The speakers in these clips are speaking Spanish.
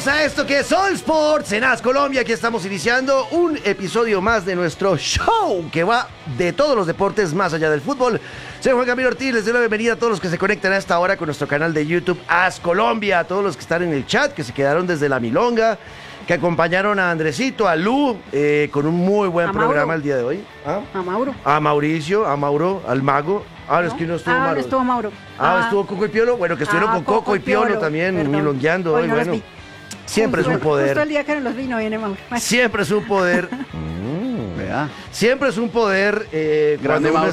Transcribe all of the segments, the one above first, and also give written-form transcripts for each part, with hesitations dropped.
Bienvenidos a esto que es All Sports en AS Colombia. Aquí estamos iniciando un episodio más de nuestro show que va de todos los deportes más allá del fútbol. Soy Juan Camilo Ortiz, les doy la bienvenida a todos los que se conectan a esta hora con nuestro canal de YouTube AS Colombia, a todos los que están en el chat, que se quedaron desde la milonga, que acompañaron a Andresito, a Lu, con un muy buen programa el día de hoy. ¿Ah? A Mauro. A Mauricio, a Mauro, al Mago. Ah, no, es que no estuvo Mauro. No estuvo Mauro. Estuvo Coco y Piolo. Bueno, que estuvieron con Coco y Piolo también, milongueando hoy, no bueno. Siempre es un poder. Justo el día que no los vi, no viene Mauro. Siempre es un poder. Siempre es un poder cuando uno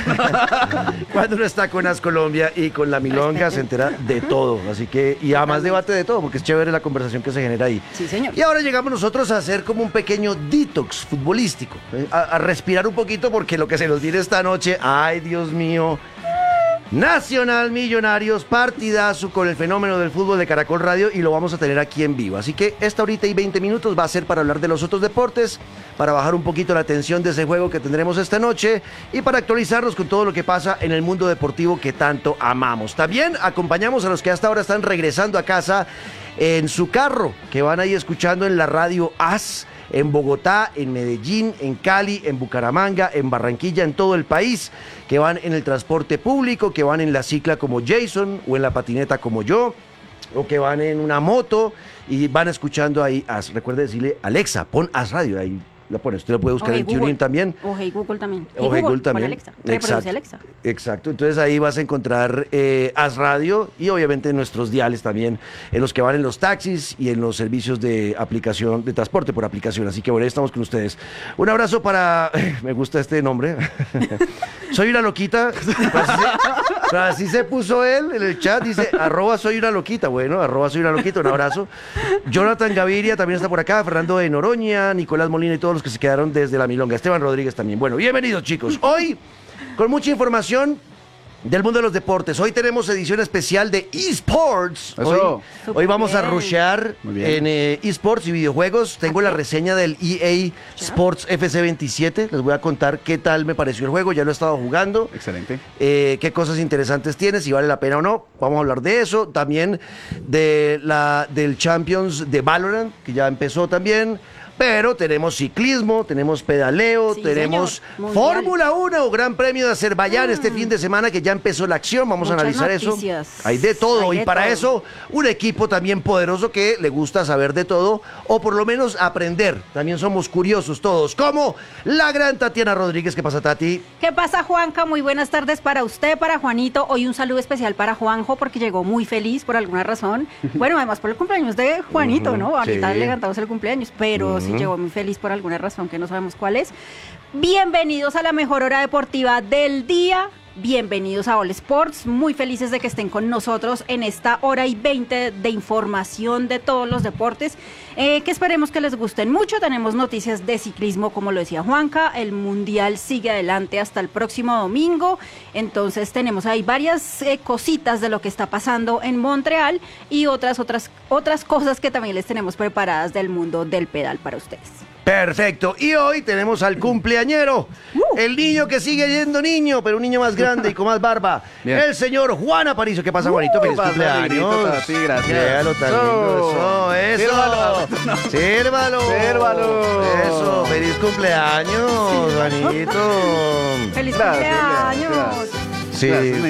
está con AS Colombia y con la milonga se entera de todo. Así que, y además debate de todo, porque es chévere la conversación que se genera ahí. Sí, señor. Y ahora llegamos nosotros a hacer como un pequeño detox futbolístico, a respirar un poquito, porque lo que se nos viene esta noche, ay Dios mío. Nacional Millonarios, partidazo con el fenómeno del fútbol de Caracol Radio y lo vamos a tener aquí en vivo. Así que esta horita y 20 minutos va a ser para hablar de los otros deportes, para bajar un poquito la tensión de ese juego que tendremos esta noche y para actualizarnos con todo lo que pasa en el mundo deportivo que tanto amamos. También acompañamos a los que hasta ahora están regresando a casa en su carro, que van ahí escuchando en la radio AS, en Bogotá, en Medellín, en Cali, en Bucaramanga, en Barranquilla, en todo el país, que van en el transporte público, que van en la cicla como Jason o en la patineta como yo, o que van en una moto y van escuchando ahí AS. Recuerde decirle, Alexa, pon AS Radio, ahí la pone. Usted lo puede buscar en TuneIn también. O Hey Google también. O Hey Google también. Alexa. Reproduce Alexa. Exacto. Entonces ahí vas a encontrar AS Radio y obviamente nuestros diales también, en los que van en los taxis y en los servicios de aplicación, de transporte por aplicación. Así que bueno, ahí estamos con ustedes. Un abrazo para... me gusta este nombre. Soy una loquita. Así se puso él en el chat. Dice, @soy una loquita. Bueno, @soy una loquita. Un abrazo. Jonathan Gaviria también está por acá. Fernando de Noroña, Nicolás Molina y todos los que se quedaron desde la milonga. Esteban Rodríguez también. Bueno, bienvenidos chicos. Hoy, con mucha información del mundo de los deportes. Hoy tenemos edición especial de eSports. Hoy vamos a rushear en eSports y videojuegos. Tengo la reseña del EA Sports FC27. Les voy a contar qué tal me pareció el juego. Ya lo he estado jugando. Excelente. Qué cosas interesantes tiene, si vale la pena o no. Vamos a hablar de eso. También del Champions de Valorant, que ya empezó también. Pero tenemos ciclismo, tenemos pedaleo, tenemos Fórmula 1 o Gran Premio de Azerbaiyán este fin de semana que ya empezó la acción. Vamos a analizar noticias. Eso. Hay de todo. Y para eso, un equipo también poderoso que le gusta saber de todo o por lo menos aprender. También somos curiosos todos, como la gran Tatiana Rodríguez. ¿Qué pasa, Tati? ¿Qué pasa, Juanca? Muy buenas tardes para usted, para Juanito. Hoy un saludo especial para Juanjo porque llegó muy feliz por alguna razón. Bueno, además por el cumpleaños de Juanito, ¿no? Ahorita le cantamos el cumpleaños, pero sí llegó muy feliz por alguna razón que no sabemos cuál es. Bienvenidos a la mejor hora deportiva del día. Bienvenidos a All Sports, muy felices de que estén con nosotros en esta hora y 20 de información de todos los deportes, que esperemos que les gusten mucho. Tenemos noticias de ciclismo, como lo decía Juanca, el Mundial sigue adelante hasta el próximo domingo, entonces tenemos ahí varias cositas de lo que está pasando en Montreal y otras cosas que también les tenemos preparadas del mundo del pedal para ustedes. Perfecto, y hoy tenemos al cumpleañero, el niño que sigue yendo niño, pero un niño más grande y con más barba, el señor Juan Aparicio. ¿Qué pasa, Juanito? Feliz cumpleaños. Sí, gracias. Véalo, tan lindo. Eso. Sírvalo. Eso, feliz cumpleaños, Juanito. ¡Feliz cumpleaños! Sí.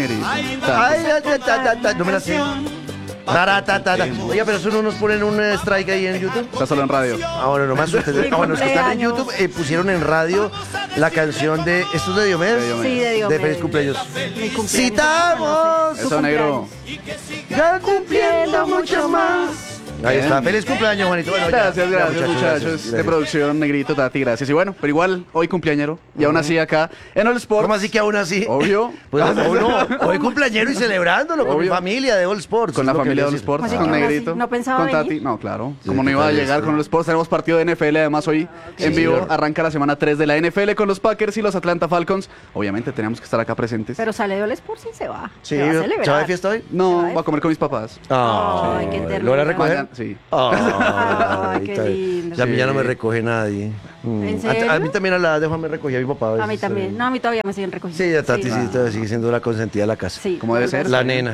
No me la sé. Oye, pero eso no nos ponen un strike ahí en YouTube. Está solo en radio. Bueno, nomás ustedes. Bueno, los que están en YouTube pusieron en radio la canción de. ¿Esto es de Diomedes? Sí, de Diomedes. De Feliz Cumpleaños. Citamos. Eso, negro. Ya cumpliendo mucho más. Ahí está, feliz cumpleaños, Juanito. Bueno, gracias, ya, muchachos. gracias. De producción, Negrito, Tati, gracias. Y bueno, pero igual, hoy cumpleañero, y aún así acá, en All Sports. ¿Cómo así que aún así? Obvio. Pues hoy cumpleañero y celebrándolo con mi familia de All Sports. Con la familia de All Sports, con Negrito. ¿No pensaba con Tati? venir? No, claro. Como no iba a llegar con All Sports, tenemos partido de NFL, además hoy en vivo. Señor. Arranca la semana 3 de la NFL con los Packers y los Atlanta Falcons. Obviamente teníamos que estar acá presentes. Pero sale de All Sports y se va. Sí, se va a celebrar. ¿se va de fiesta hoy? No, va a comer con mis papás. Ay, qué ternura. ¿Lo van a recoger? Mañana, sí. Ay, qué lindo. Ya a mí ya no me recoge nadie. ¿En serio? A mí también a la edad de Juan me recogía mi papá. A mí también. No, a mí todavía me siguen recogiendo. Sí, ya Tati sí, todavía sigue siendo la consentida de la casa. Sí. Como debe ser. La nena.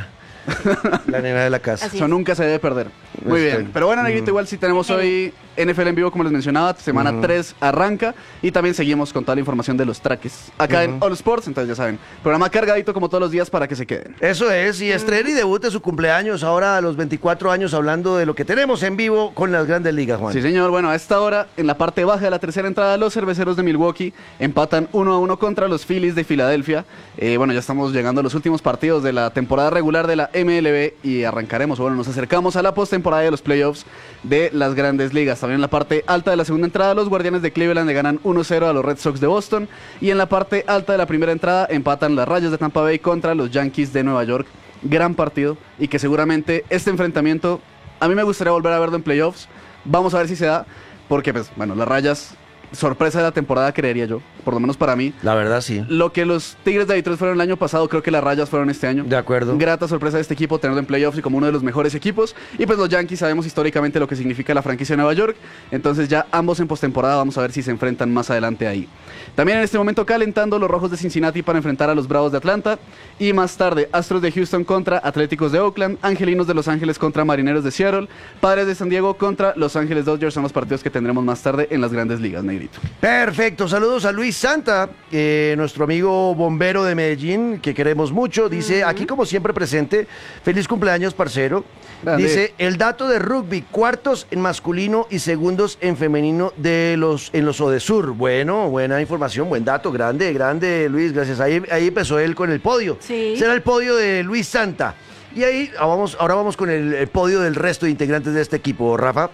La nena de la casa. Así Eso es. nunca se debe perder. Muy Está bien. bien. Pero bueno, Negrito, igual sí tenemos hoy NFL en vivo, como les mencionaba. Semana 3 arranca. Y también seguimos con toda la información de los traques acá en All Sports. Entonces ya saben, programa cargadito como todos los días para que se queden. Eso es, y estrena y debute su cumpleaños ahora a los 24 años hablando de lo que tenemos en vivo con las grandes ligas, Juan. Sí, señor. Bueno, a esta hora, en la parte baja de la tercera entrada, los cerveceros de Milwaukee empatan 1-1 contra los Phillies de Filadelfia. Bueno, ya estamos llegando a los últimos partidos de la temporada regular de la MLB y arrancaremos, bueno, nos acercamos a la postemporada de los playoffs de las grandes ligas. También en la parte alta de la segunda entrada, los Guardianes de Cleveland le ganan 1-0 a los Red Sox de Boston. Y en la parte alta de la primera entrada empatan las Rayas de Tampa Bay contra los Yankees de Nueva York. Gran partido y que seguramente este enfrentamiento a mí me gustaría volver a verlo en playoffs. Vamos a ver si se da, porque pues bueno, las Rayas, sorpresa de la temporada creería yo, por lo menos para mí. La verdad, sí. Lo que los Tigres de Detroit fueron el año pasado, creo que las Rayas fueron este año. De acuerdo. Grata sorpresa de este equipo tenerlo en playoffs y como uno de los mejores equipos. Y pues los Yankees sabemos históricamente lo que significa la franquicia de Nueva York. Entonces ya ambos en postemporada, vamos a ver si se enfrentan más adelante ahí. También en este momento calentando los Rojos de Cincinnati para enfrentar a los Bravos de Atlanta. Y más tarde Astros de Houston contra Atléticos de Oakland, Angelinos de Los Ángeles contra Marineros de Seattle, Padres de San Diego contra Los Ángeles Dodgers. Son los partidos que tendremos más tarde en las grandes ligas, Negrito. Perfecto, saludos a Luis Santa, nuestro amigo bombero de Medellín, que queremos mucho. Dice, aquí como siempre presente, feliz cumpleaños, parcero. Grande. Dice, el dato de rugby, cuartos en masculino y segundos en femenino en los Odesur. Bueno, buena información, buen dato, grande, Luis, gracias. Ahí empezó él con el podio. Sí. Será el podio de Luis Santa. Y ahí ahora vamos con el podio del resto de integrantes de este equipo, Rafa.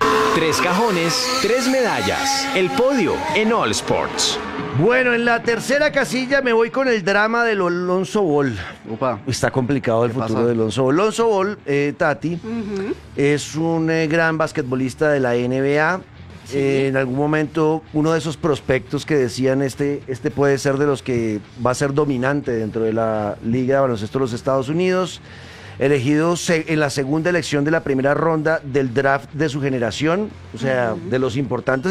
3 cajones, 3 medallas. El podio en All Sports. Bueno, en la tercera casilla me voy con el drama del Alonso Ball. Upa. Está complicado el ¿Qué futuro pasa? de Alonso Ball. Alonso Ball, Tati, es un gran basquetbolista de la NBA. En algún momento, uno de esos prospectos que decían este puede ser de los que va a ser dominante dentro de la Liga de Baloncesto de los Estados Unidos. Elegido en la segunda elección de la primera ronda del draft de su generación, o sea, de los importantes.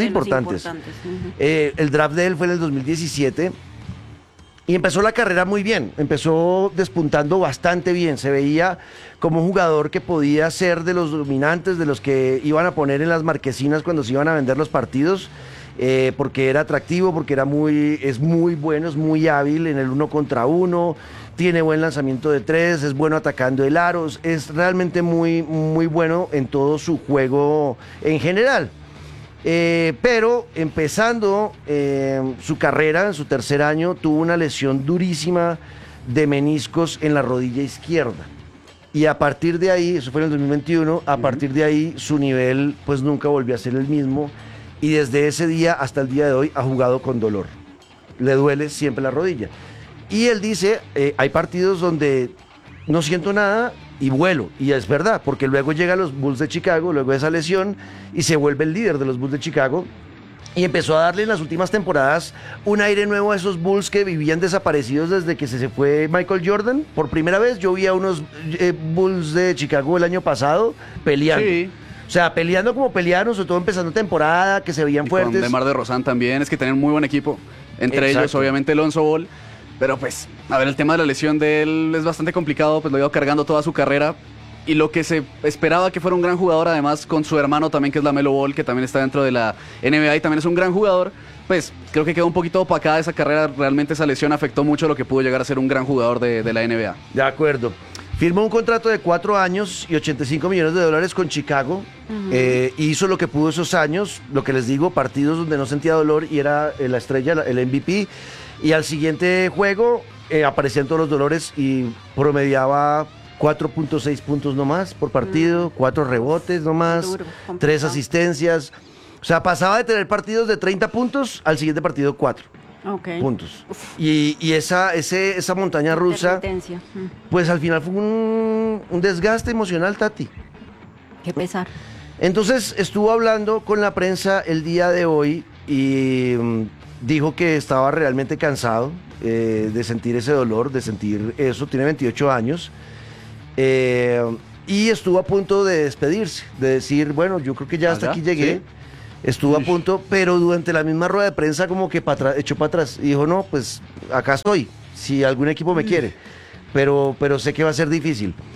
El draft de él fue en el 2017 y empezó la carrera muy bien, empezó despuntando bastante bien, se veía como un jugador que podía ser de los dominantes, de los que iban a poner en las marquesinas cuando se iban a vender los partidos, porque era atractivo, porque es muy bueno, es muy hábil en el 1 contra 1, tiene buen lanzamiento de 3, es bueno atacando el aro, es realmente muy, muy bueno en todo su juego en general. Pero empezando su carrera, en su tercer año, tuvo una lesión durísima de meniscos en la rodilla izquierda. Y a partir de ahí, eso fue en el 2021, a partir de ahí su nivel pues nunca volvió a ser el mismo. Y desde ese día hasta el día de hoy ha jugado con dolor. Le duele siempre la rodilla. Y él dice, hay partidos donde no siento nada y vuelo. Y es verdad, porque luego llega a los Bulls de Chicago, luego de esa lesión, y se vuelve el líder de los Bulls de Chicago. Y empezó a darle en las últimas temporadas un aire nuevo a esos Bulls que vivían desaparecidos desde que se fue Michael Jordan. Por primera vez yo vi a unos Bulls de Chicago el año pasado peleando. Sí. O sea, peleando como pelearon, sobre todo empezando temporada, que se veían Y fuertes. con DeMar DeRozan también, es que tienen muy buen equipo. Entre ellos, Exacto. obviamente, Alonso Ball. Pero pues, a ver, el tema de la lesión de él es bastante complicado, pues lo ha ido cargando toda su carrera. Y lo que se esperaba que fuera un gran jugador, además con su hermano también, que es LaMelo Ball, que también está dentro de la NBA y también es un gran jugador, pues creo que quedó un poquito opacada esa carrera. Realmente esa lesión afectó mucho lo que pudo llegar a ser un gran jugador de la NBA. De acuerdo. Firmó un contrato de 4 años y $85 millones con Chicago. Hizo lo que pudo esos años, lo que les digo, partidos donde no sentía dolor y era la estrella, el MVP. Y al siguiente juego aparecían todos los dolores y promediaba 4.6 puntos nomás por partido, 4 rebotes nomás, Duro, 3 complicado. asistencias. O sea, pasaba de tener partidos de 30 puntos al siguiente partido 4 Ok. puntos. Y esa montaña rusa, Intermitencia. pues al final fue un desgaste emocional, Tati. Qué pesar. Entonces estuvo hablando con la prensa el día de hoy y dijo que estaba realmente cansado de sentir ese dolor, de sentir eso. Tiene 28 años. Y estuvo a punto de despedirse, de decir, bueno, yo creo que ya hasta ¿Ah, ya? aquí llegué. ¿Sí? Estuvo a punto, pero durante la misma rueda de prensa como que echó para atrás y dijo, no, pues acá estoy, si algún equipo me quiere, pero sé que va a ser difícil.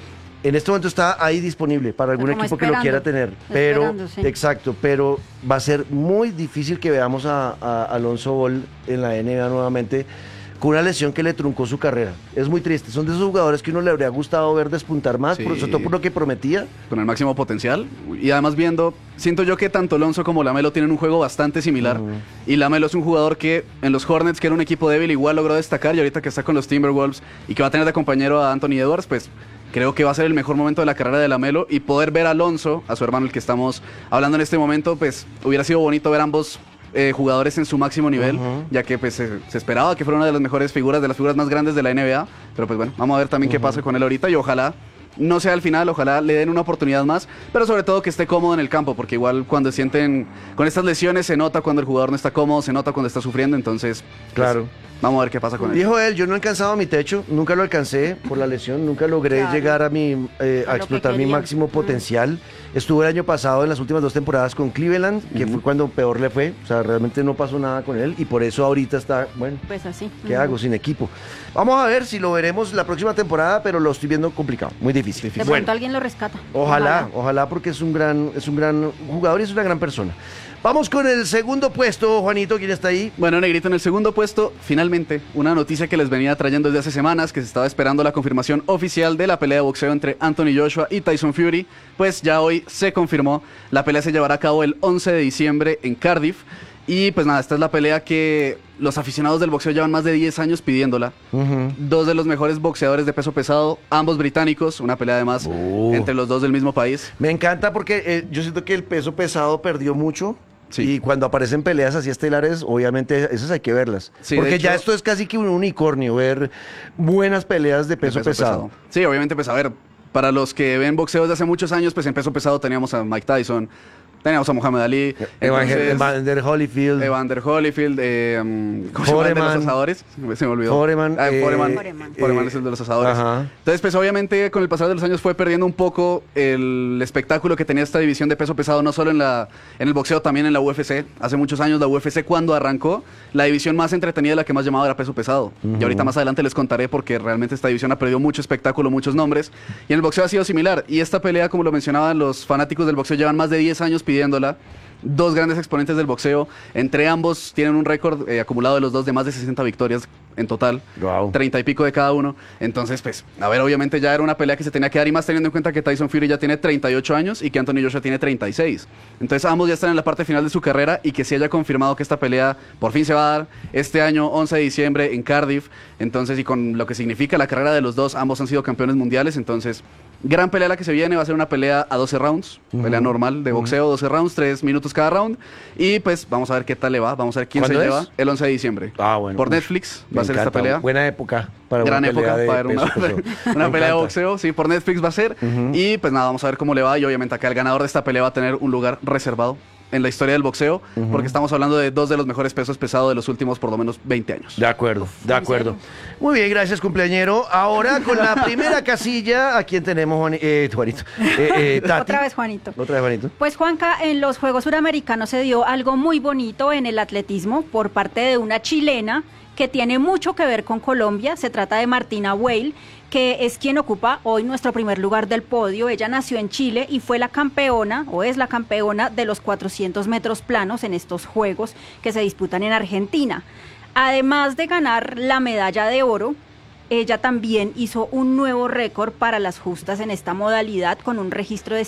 En este momento está ahí disponible para algún como equipo que lo quiera tener. Pero, esperando, sí. exacto, pero va a ser muy difícil que veamos a Alonso Ball en la NBA nuevamente con una lesión que le truncó su carrera. Es muy triste. Son de esos jugadores que uno le habría gustado ver despuntar más, Sí. sobre todo por lo que prometía. Con el máximo potencial. Y además siento yo que tanto Alonso como Lamelo tienen un juego bastante similar. Y Lamelo es un jugador que en los Hornets, que era un equipo débil, igual logró destacar. Y ahorita que está con los Timberwolves y que va a tener de compañero a Anthony Edwards, pues creo que va a ser el mejor momento de la carrera de Lamelo. Y poder ver a Alonso, a su hermano, el que estamos hablando en este momento, pues hubiera sido bonito ver ambos jugadores en su máximo nivel, ya que pues se esperaba que fuera una de las mejores figuras, de las figuras más grandes de la NBA, pero pues bueno, vamos a ver también qué pasa con él ahorita y ojalá no sea al final, ojalá le den una oportunidad más, pero sobre todo que esté cómodo en el campo, porque igual cuando sienten con estas lesiones se nota cuando el jugador no está cómodo, se nota cuando está sufriendo, entonces pues, Claro. vamos a ver qué pasa con él. Dijo él, yo no he alcanzado mi techo, nunca lo alcancé por la lesión, nunca logré Claro. llegar a A lo explotar que mi quería. máximo potencial. Estuve el año pasado en las últimas 2 temporadas con Cleveland, que fue cuando peor le fue, o sea, realmente no pasó nada con él y por eso ahorita está, bueno, Pues así. ¿qué hago sin equipo? Vamos a ver si lo veremos la próxima temporada, pero lo estoy viendo complicado, muy difícil. De Bueno, pronto alguien lo rescata. ojalá porque es un gran jugador y es una gran persona. Vamos con el segundo puesto, Juanito, ¿quién está ahí? Bueno, Negrito, en el segundo puesto, finalmente, una noticia que les venía trayendo desde hace semanas, que se estaba esperando la confirmación oficial de la pelea de boxeo entre Anthony Joshua y Tyson Fury, pues ya hoy se confirmó, la pelea se llevará a cabo el 11 de diciembre en Cardiff, y pues nada, esta es la pelea que los aficionados del boxeo llevan más de 10 años pidiéndola. Dos de los mejores boxeadores de peso pesado, ambos británicos, una pelea además entre los dos del mismo país. Me encanta porque yo siento que el peso pesado perdió mucho. Sí. Y cuando aparecen peleas así estelares, obviamente esas hay que verlas. Sí, de porque ya hecho- esto es casi que un unicornio, ver buenas peleas de peso, pesado. Sí, obviamente, pues a ver, para los que ven boxeo desde hace muchos años, pues en peso pesado teníamos a Mike Tyson, teníamos a Muhammad Ali, entonces, Evander Holyfield. Evander Holyfield, ¿cómo se llama el de los Foreman. asadores? Se me olvidó. Foreman, Foreman es el de los asadores. Ajá. Entonces, pues obviamente con el pasar de los años fue perdiendo un poco el espectáculo que tenía esta división de peso pesado, no solo en el boxeo, también en la UFC. Hace muchos años la UFC cuando arrancó, la división más entretenida y la que más llamaba era peso pesado. Y ahorita más adelante les contaré porque realmente esta división ha perdido mucho espectáculo, muchos nombres. Y en el boxeo ha sido similar. Y esta pelea, como lo mencionaban los fanáticos del boxeo, llevan más de 10 años pidiéndola. Dos grandes exponentes del boxeo. Entre ambos tienen un récord acumulado de los dos de más de 60 victorias en total. Guau. 30 y pico de cada uno. Entonces, pues, a ver, obviamente ya era una pelea que se tenía que dar y más teniendo en cuenta que Tyson Fury ya tiene 38 años y que Anthony Joshua tiene 36. Entonces, ambos ya están en la parte final de su carrera y que se haya confirmado que esta pelea por fin se va a dar este año, 11 de diciembre, en Cardiff. Entonces, y con lo que significa la carrera de los dos, ambos han sido campeones mundiales. Entonces, gran pelea la que se viene, va a ser una pelea a 12 rounds, pelea normal de boxeo, 12 rounds, 3 minutos cada round. Y pues vamos a ver qué tal le va, vamos a ver quién se ¿Cuándo lleva es? el 11 de diciembre. Ah, bueno. Por Uf, Netflix Me va a ser esta encanta. pelea. Buena época para Gran una época pelea de para ver peso pesado. una Me pelea de encanta. boxeo, sí, por Netflix va a ser. Y pues nada, vamos a ver cómo le va. Y obviamente acá el ganador de esta pelea va a tener un lugar reservado en la historia del boxeo, porque estamos hablando de dos de los mejores pesos pesados de los últimos por lo menos 20 años. De acuerdo, de acuerdo. Muy bien, gracias, cumpleañero. Ahora con la primera casilla, ¿a quién tenemos, Juanito? Tati. Otra vez, Juanito. Otra vez, Juanito. Pues Juanca, en los Juegos Suramericanos se dio algo muy bonito en el atletismo por parte de una chilena que tiene mucho que ver con Colombia. Se trata de Martina Weil, que es quien ocupa hoy nuestro primer lugar del podio. Ella nació en Chile y fue la campeona, o es la campeona, de los 400 metros planos en estos Juegos que se disputan en Argentina. Además de ganar la medalla de oro, ella también hizo un nuevo récord para las justas en esta modalidad con un registro de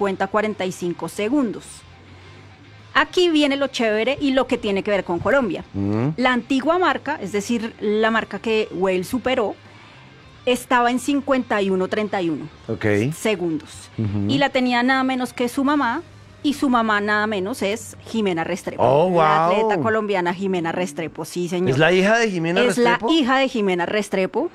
50-45 segundos. Aquí viene lo chévere y lo que tiene que ver con Colombia. La antigua marca, es decir, la marca que Weil superó, estaba en 51-31 Ok. segundos. Y la tenía nada menos que su mamá, y su mamá nada menos es Jimena Restrepo. Oh, La wow. atleta colombiana Jimena Restrepo, sí señor. ¿Es la hija de Jimena Es Restrepo? la hija de Jimena Restrepo.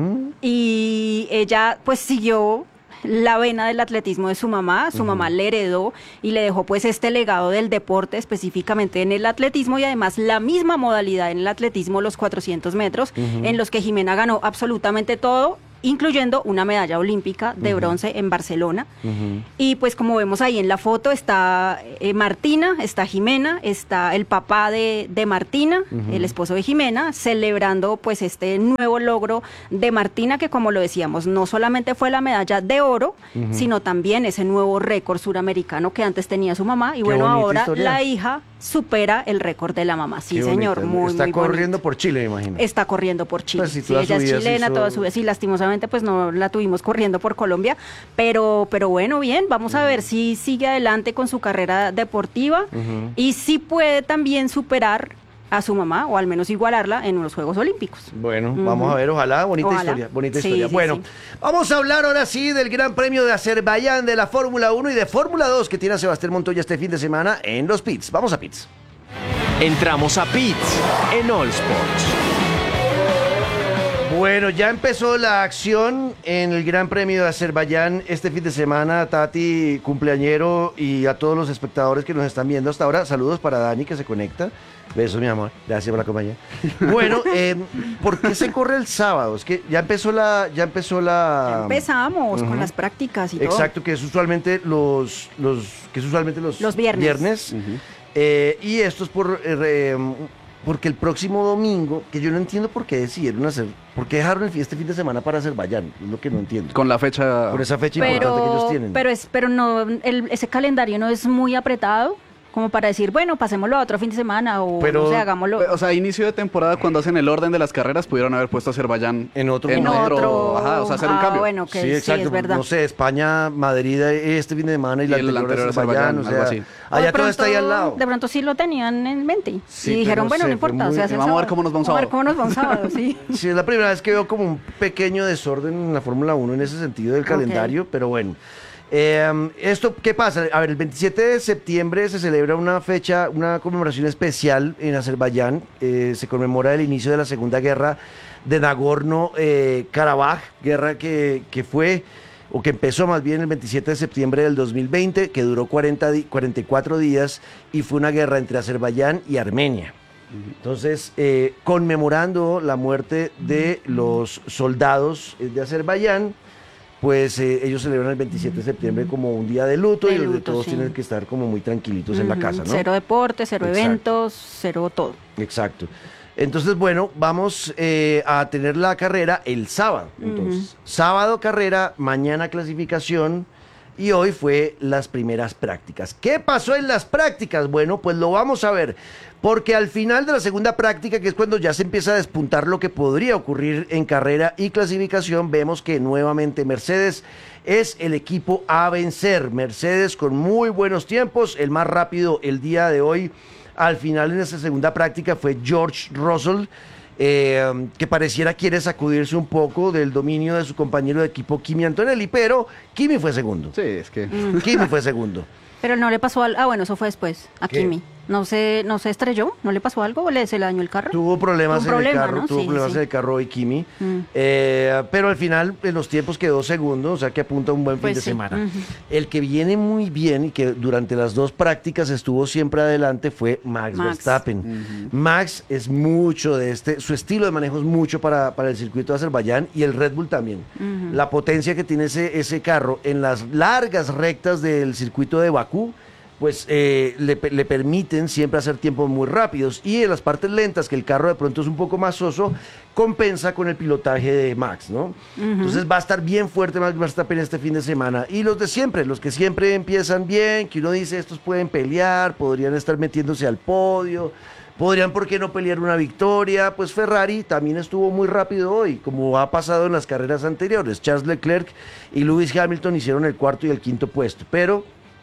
Y ella pues siguió la vena del atletismo de su mamá. Su mamá le heredó y le dejó pues este legado del deporte, específicamente en el atletismo, y además la misma modalidad en el atletismo, los 400 metros, en los que Jimena ganó absolutamente todo incluyendo una medalla olímpica de bronce en Barcelona. Y pues como vemos ahí en la foto está Martina, está Jimena, está el papá de Martina, el esposo de Jimena, celebrando pues este nuevo logro de Martina, que como lo decíamos, no solamente fue la medalla de oro, sino también ese nuevo récord suramericano que antes tenía su mamá. Y Qué bueno, bonita ahora historia. la hija supera el récord de la mamá. Sí, Qué señor, bonita. Está muy corriendo bonito. por Chile, me imagino. Está corriendo por Chile. Pues sí, Sí, toda ella su es vida se chilena, hizo- toda su vida. Sí, lastimosamente pues no la tuvimos corriendo por Colombia, pero bueno, bien, vamos a ver si sigue adelante con su carrera deportiva y si puede también superar a su mamá o al menos igualarla en los Juegos Olímpicos. Bueno, vamos a ver, ojalá, bonita Ojalá. historia, bonita Sí, historia. sí, Bueno, sí. vamos a hablar ahora sí del Gran Premio de Azerbaiyán de la Fórmula 1 y de Fórmula 2 que tiene a Sebastián Montoya este fin de semana en los pits. Vamos a pits. Entramos a pits en All Sports. Bueno, ya empezó la acción en el Gran Premio de Azerbaiyán este fin de semana. Tati, cumpleañero, y a todos los espectadores que nos están viendo hasta ahora. Saludos para Dani, que se conecta. Besos, mi amor. Gracias por la compañía. Bueno, ¿por qué se corre el sábado? Es que ya empezó la... Ya empezamos con las prácticas y todo. Exacto, que es usualmente los viernes. Y esto es porque el próximo domingo, que yo no entiendo por qué decidieron por qué dejaron este fin de semana para Azerbaiyán, es lo que no entiendo. Con la fecha... Por esa fecha importante que ellos tienen. Pero no, ese calendario no es muy apretado como para decir, bueno, pasémoslo a otro fin de semana o Pero- no sé, hagámoslo. O sea, inicio de temporada, cuando hacen el orden de las carreras, pudieron haber puesto a Azerbaiyán En otro en momento. otro. Ajá, o sea, hacer un cambio. Bueno, que Sí, exacto. es verdad. No sé, España, Madrid este fin de semana y, Y la el anterior anterior Azerbaiyán, Azerbaiyán, algo así. O allá de todo está ahí al lado. De pronto sí lo tenían en mente. Sí, y dijeron, pero bueno, se no fue importa. muy- Se hace el vamos a ver sábado. cómo nos va un Vamos a ver sábado. cómo nos va un sábado, sí. Sí, es la primera vez que veo como un pequeño desorden en la Fórmula 1 en ese sentido del Ok. calendario, pero bueno. ¿Esto qué pasa? A ver, el 27 de septiembre se celebra una fecha, una conmemoración especial en Azerbaiyán. Se conmemora el inicio de la Segunda Guerra de Nagorno-Karabaj, guerra que fue, o que empezó más bien el 27 de septiembre del 2020, que duró 44 días y fue una guerra entre Azerbaiyán y Armenia. Entonces, conmemorando la muerte de los soldados de Azerbaiyán, pues ellos celebran el 27 de septiembre como un día de luto De y los de luto, todos sí. tienen que estar como muy tranquilitos en la casa, ¿no? Cero deporte, cero Exacto. eventos, cero todo. Exacto. Entonces, bueno, vamos a tener la carrera el sábado. Entonces, sábado carrera, mañana clasificación y hoy fue las primeras prácticas. ¿Qué pasó en las prácticas? Bueno, pues lo vamos a ver. Porque al final de la segunda práctica, que es cuando ya se empieza a despuntar lo que podría ocurrir en carrera y clasificación, vemos que nuevamente Mercedes es el equipo a vencer. Mercedes con muy buenos tiempos, el más rápido el día de hoy. Al final en esa segunda práctica fue George Russell, que pareciera quiere sacudirse un poco del dominio de su compañero de equipo Kimi Antonelli, pero Kimi fue segundo. Sí, es que... Kimi fue segundo. Pero no le pasó algo. Ah, bueno, eso fue después, a ¿Qué? Kimi. No se estrelló, no le pasó algo, o se le dañó el carro. Tuvo problemas Tuvo un en el problema, carro, ¿no? tuvo Sí, problemas sí. en el carro hoy Kimi. Mm. Pero al final en los tiempos quedó segundo, o sea que apunta a un buen fin Pues de sí, semana. ujú. El que viene muy bien y que durante las dos prácticas estuvo siempre adelante fue Max Max. Verstappen. Max es mucho de su estilo de manejo es mucho para el circuito de Azerbaiyán y el Red Bull también. La potencia que tiene ese carro en las largas rectas del circuito de Bakú, pues le permiten siempre hacer tiempos muy rápidos, y en las partes lentas, que el carro de pronto es un poco más soso, compensa con el pilotaje de Max, ¿no? Entonces va a estar bien fuerte Max Verstappen este fin de semana, y los de siempre, los que siempre empiezan bien, que uno dice estos pueden pelear, podrían estar metiéndose al podio, podrían, ¿por qué no pelear una victoria? Pues Ferrari también estuvo muy rápido hoy, como ha pasado en las carreras anteriores. Charles Leclerc y Lewis Hamilton hicieron el cuarto y el quinto puesto, pero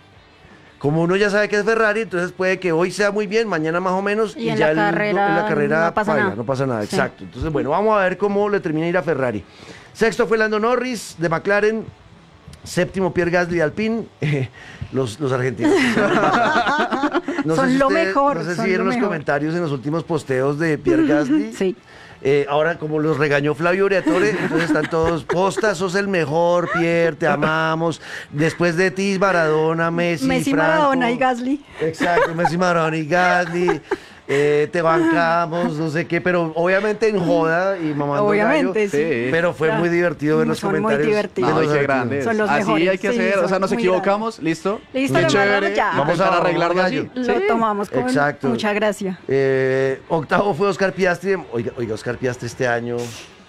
como uno ya sabe que es Ferrari, entonces puede que hoy sea muy bien, mañana más o menos, Y en ya la carrera no pasa paila, nada. no pasa nada, Sí. exacto. Entonces, bueno, vamos a ver cómo le termina a ir a Ferrari. Sexto fue Lando Norris de McLaren. Séptimo, Pierre Gasly de Alpine. Los argentinos. No sé Son si lo mejor, No sé si son vieron lo los mejor. comentarios en los últimos posteos de Pierre Gasly. Sí. Ahora, como los regañó Flavio Briatore, entonces están todos, posta, sos el mejor, Pierre, te amamos. Después de ti, Maradona, Messi, Messi, Franco. Maradona y Gasly. Exacto, Messi, Maradona y Gasly. te bancamos, no sé qué, pero obviamente en joda y mamando Obviamente, gallo, sí. pero fue muy divertido ver los Son muy comentarios. divertidos. de No, los qué argentinos. grandes. Son los Así mejores, hay que sí, hacer, o sea, son nos muy equivocamos, listo. Listo, Qué lo chévere. mandamos ya. Vamos a arreglarlo gallo. así. Lo tomamos con Exacto. mucha gracia. Octavo fue Oscar Piastri. Oiga, Oscar Piastri este año